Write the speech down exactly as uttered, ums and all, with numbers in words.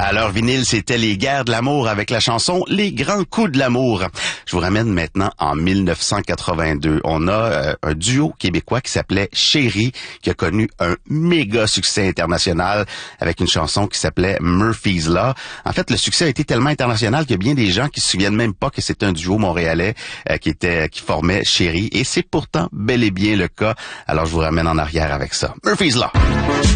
À l'heure vinyle, c'était les guerres de l'amour avec la chanson Les grands coups de l'amour. Je vous ramène maintenant en mille neuf cent quatre-vingt-deux. On a euh, un duo québécois qui s'appelait Chérie, qui a connu un méga succès international avec une chanson qui s'appelait Murphy's Law. En fait, le succès a été tellement international qu'il y a bien des gens qui se souviennent même pas que c'était un duo montréalais euh, qui était qui formait Chérie. Et c'est pourtant bel et bien le cas. Alors, je vous ramène en arrière avec ça. Murphy's Law.